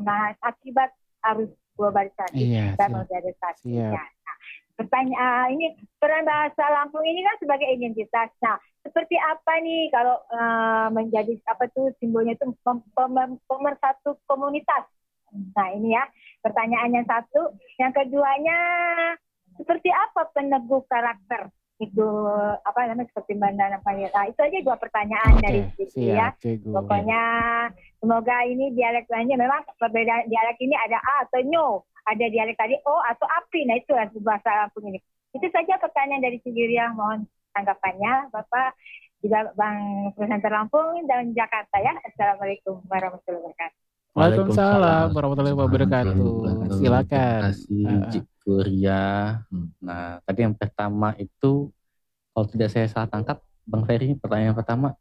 membahas akibat arus globalisasi Iya, dan siap. modernisasi. Siap. Nah, pertanyaan ini peran bahasa Lampung ini kan sebagai identitas. Nah, seperti apa nih kalau menjadi apa tuh simbolnya itu pemersatu komunitas. Nah ini ya pertanyaan yang satu. Yang keduanya seperti apa peneguh karakter itu apa namanya seperti mana namanya. Nah itu aja 2 pertanyaan dari sini ya. Siap, Cikgu. Pokoknya semoga ini dialek lainnya memang perbedaan dialek ini ada A atau nyo, ada dialek tadi O atau api. Nah itu bahasa Lampung ini. Itu saja pertanyaan dari Sigiriah. Mohon tanggapannya Bapak juga Bang Presenter Lampung dan Jakarta ya. Assalamualaikum warahmatullahi wabarakatuh. Waalaikumsalam warahmatullahi wabarakatuh. Silakan. Terima kasih Cik Kuria. Nah, tadi yang pertama itu kalau tidak saya salah tangkap, Bang Ferry, pertanyaan pertama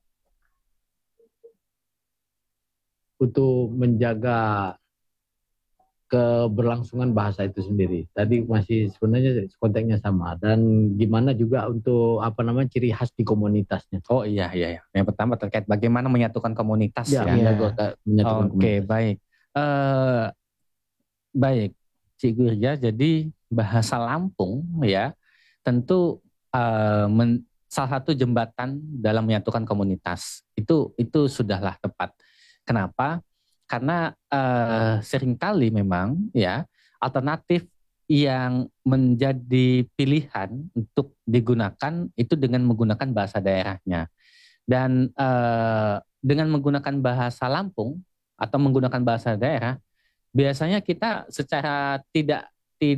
untuk menjaga keberlangsungan bahasa itu sendiri. Tadi masih sebenarnya konteksnya sama, dan gimana juga untuk ciri khas di komunitasnya. Oh iya. Yang pertama terkait bagaimana menyatukan komunitas ya. Menyatukan Oke, komunitas. baik. Baik, Cik Gurja, jadi bahasa Lampung ya tentu salah satu jembatan dalam menyatukan komunitas. Itu sudahlah tepat. Kenapa? Karena seringkali memang ya alternatif yang menjadi pilihan untuk digunakan itu dengan menggunakan bahasa daerahnya. Dan dengan menggunakan bahasa Lampung atau menggunakan bahasa daerah, biasanya kita secara tidak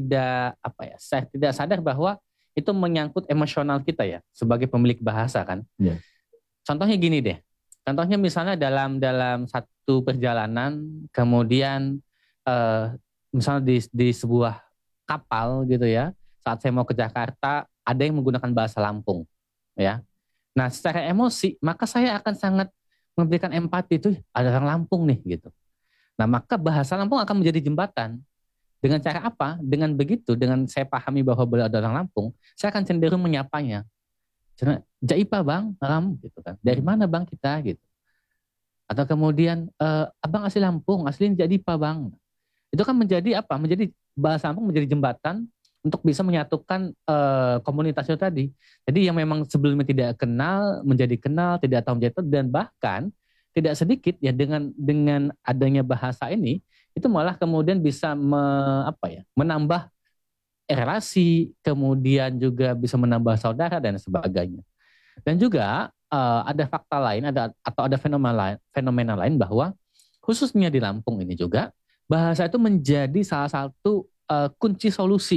sadar bahwa itu menyangkut emosional kita ya sebagai pemilik bahasa kan. Yeah. Contohnya gini deh. Contohnya misalnya dalam satu perjalanan, kemudian misalnya di sebuah kapal gitu ya, saat saya mau ke Jakarta, ada yang menggunakan bahasa Lampung, ya. Nah, secara emosi, maka saya akan sangat memberikan empati itu ada orang Lampung nih gitu. Nah, maka bahasa Lampung akan menjadi jembatan. Dengan cara apa? Dengan begitu, dengan saya pahami bahwa beliau ada orang Lampung, saya akan cenderung menyapanya. Jaipa bang, gitu kan. Dari mana bang kita gitu. Atau kemudian abang asli Lampung, asli Jaipa bang. Itu kan menjadi apa? Menjadi bahasa Lampung menjadi jembatan untuk bisa menyatukan komunitas itu tadi. Jadi yang memang sebelumnya tidak kenal menjadi kenal, tidak tahu menjadi tahu, dan bahkan tidak sedikit ya dengan adanya bahasa ini itu malah kemudian bisa menambah relasi, kemudian juga bisa menambah saudara dan sebagainya. Dan juga ada fakta lain, atau ada fenomena lain bahwa khususnya di Lampung ini juga bahasa itu menjadi salah satu kunci solusi